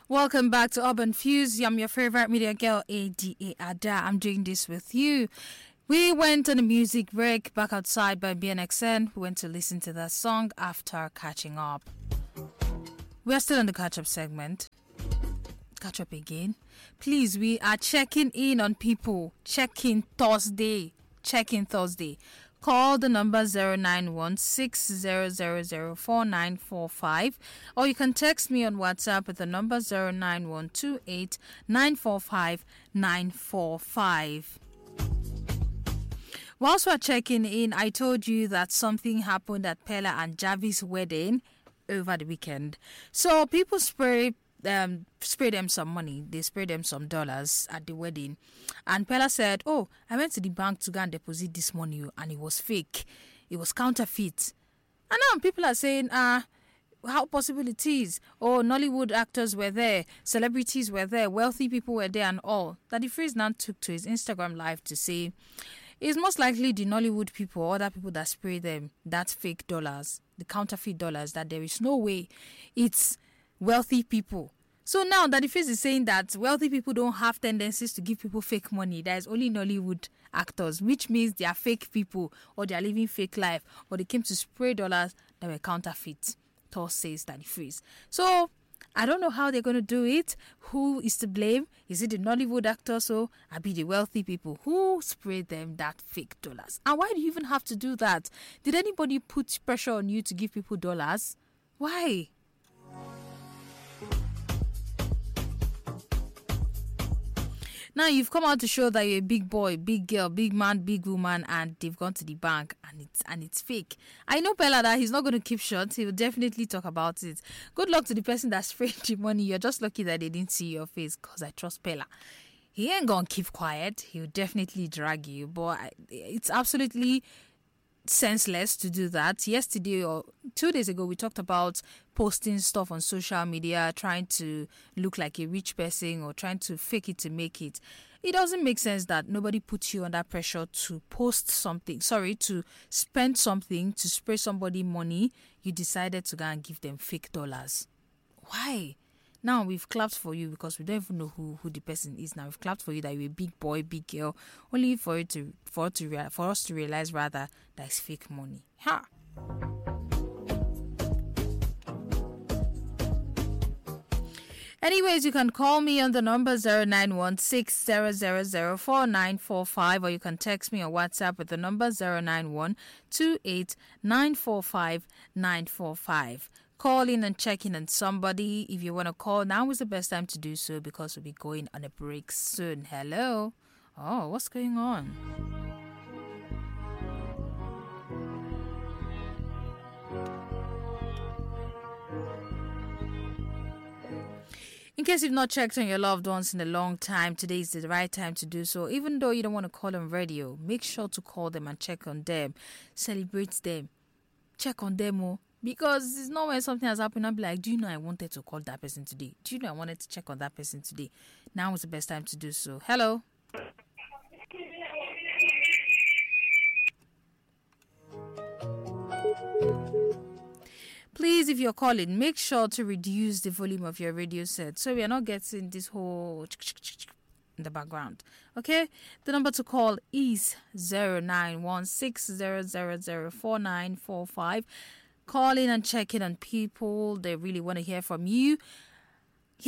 Welcome back to Urban Fuse. I'm your favorite media girl, ADA Ada. I'm doing this with you. We went on a music break back outside by BNXN. We went to listen to that song after catching up. We're still in the catch-up segment. Catch up again. Please, we are checking in on people. Check-in Thursday. Call the number 09160004945 or you can text me on WhatsApp at the number 09128945945. Whilst we're checking in, I told you that something happened at Pella and Javi's wedding over the weekend. So people spray them some money. They sprayed them some dollars at the wedding. And Pella said, oh, I went to the bank to go and deposit this money and it was fake. It was counterfeit. And now people are saying, how possible it is. Oh, Nollywood actors were there. Celebrities were there. Wealthy people were there and all. That the Freeze now took to his Instagram live to say, it's most likely the Nollywood people or other people that spray them, that fake dollars, the counterfeit dollars, that there is no way it's wealthy people. So now that the Face is saying that wealthy people don't have tendencies to give people fake money, there is only Nollywood actors, which means they are fake people or they are living fake life or they came to spray dollars that were counterfeit. Thor says that the Face. So I don't know how they're going to do it. Who is to blame? Is it the Nollywood actors or I be the wealthy people who sprayed them that fake dollars? And why do you even have to do that? Did anybody put pressure on you to give people dollars? Why? Now you've come out to show that you're a big boy, big girl, big man, big woman, and they've gone to the bank and it's fake. I know Pella that he's not going to keep short. He will definitely talk about it. Good luck to the person that sprayed the money. You're just lucky that they didn't see your face because I trust Pella. He ain't gonna keep quiet. He'll definitely drag you, but it's absolutely senseless to do that. Yesterday or 2 days ago, we talked about posting stuff on social media, trying to look like a rich person or trying to fake it to make it. It doesn't make sense that nobody puts you under pressure to post something, to spend something, to spray somebody money. You decided to go and give them fake dollars. Why? Now we've clapped for you because we don't even know who the person is. Now we've clapped for you that you're a big boy, big girl, only for us to realize rather that it's fake money. Ha! Anyways, you can call me on the number 09160004945 or you can text me on WhatsApp with the number 09128945945. Call in and check in on somebody. If you want to call, now is the best time to do so because we'll be going on a break soon. Hello? Oh, what's going on? In case you've not checked on your loved ones in a long time, today is the right time to do so. Even though you don't want to call on radio, make sure to call them and check on them. Celebrate them. Check on them, because it's not when something has happened, I'll be like, do you know I wanted to call that person today? Do you know I wanted to check on that person today? Now is the best time to do so. Hello? Please, if you're calling, make sure to reduce the volume of your radio set so we are not getting this whole in the background. Okay? The number to call is 09160004945. Call in and check in on people. They really want to hear from you.